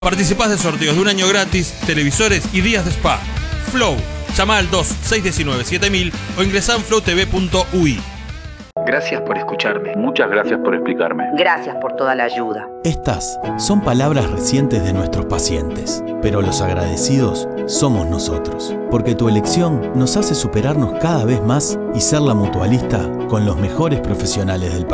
Participás de sorteos de un año gratis, televisores y días de spa. Flow. Llama al 2-619-7000 o ingresá en flowtv.ui. Gracias por escucharme. Muchas gracias por explicarme. Gracias por toda la ayuda. Estas son palabras recientes de nuestros pacientes, pero los agradecidos somos nosotros, porque tu elección nos hace superarnos cada vez más y ser la mutualista con los mejores profesionales del país.